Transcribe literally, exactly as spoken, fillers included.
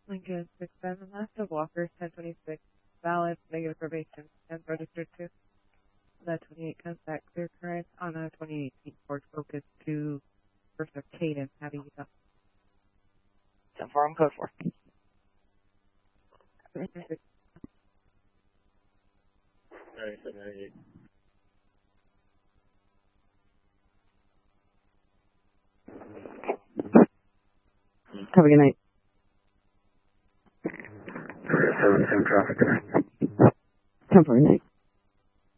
Lincoln six seven left of Walker ten twenty-six. Valid, negative probation, and registered to. The twenty-eight comes back clear current on a twenty eighteen Ford Focus to first of Caden. How do you go? ten four, I'm code four. Have a good night. seven, seven traffic there. ten four night.